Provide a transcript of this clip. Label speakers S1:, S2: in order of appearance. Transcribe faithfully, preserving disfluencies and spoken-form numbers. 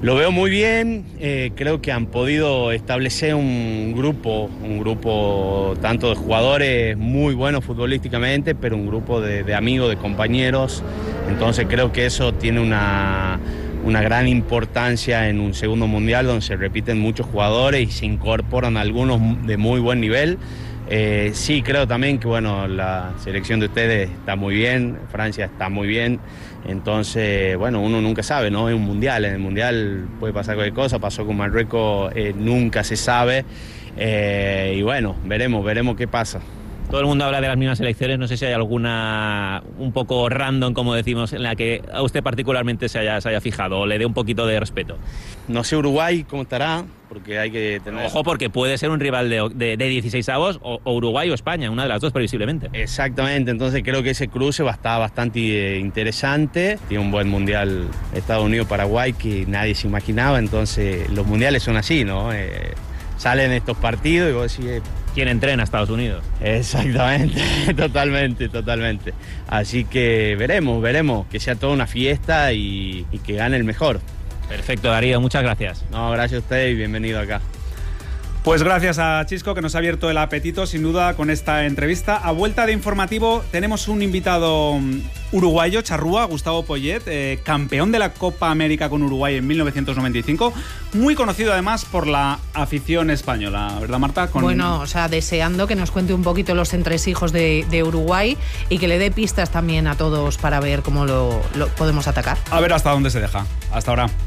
S1: Lo veo muy bien, eh, creo que han podido establecer un grupo, un grupo tanto de jugadores muy buenos futbolísticamente, pero un grupo de, de amigos, de compañeros, entonces creo que eso tiene una, una gran importancia en un segundo mundial donde se repiten muchos jugadores y se incorporan algunos de muy buen nivel. Eh, sí, creo también que bueno, la selección de ustedes está muy bien, Francia está muy bien, entonces bueno, uno nunca sabe, ¿no? Es un mundial, en el mundial puede pasar cualquier cosa, pasó con Marruecos, eh, nunca se sabe, eh, y bueno, veremos, veremos qué pasa.
S2: Todo el mundo habla de las mismas selecciones, no sé si hay alguna un poco random, como decimos, en la que a usted particularmente se haya, se haya fijado o le dé un poquito de respeto.
S1: No sé Uruguay cómo estará, porque hay que tener...
S2: Ojo, porque puede ser un rival de, de, de dieciseisavos o, o Uruguay o España, una de las dos previsiblemente.
S1: Exactamente, entonces creo que ese cruce va a estar bastante eh, interesante. Tiene un buen mundial Estados Unidos-Paraguay que nadie se imaginaba, entonces los mundiales son así, ¿no? Eh, salen estos partidos y vos decís... Eh,
S2: ¿Quién entrena a Estados Unidos?
S1: Exactamente, totalmente, totalmente. Así que veremos, veremos, que sea toda una fiesta y, y que gane el mejor.
S2: Perfecto, Darío, muchas gracias.
S1: No, gracias a usted y bienvenido acá.
S3: Pues gracias a Chisco, que nos ha abierto el apetito, sin duda, con esta entrevista. A vuelta de informativo tenemos un invitado uruguayo, charrúa, Gustavo Poyet, eh, campeón de la Copa América con Uruguay en mil novecientos noventa y cinco, muy conocido además por la afición española, ¿verdad, Marta? Con...
S4: Bueno, o sea, deseando que nos cuente un poquito los entresijos de, de Uruguay y que le dé pistas también a todos para ver cómo lo, lo podemos atacar.
S3: A ver hasta dónde se deja. Hasta ahora.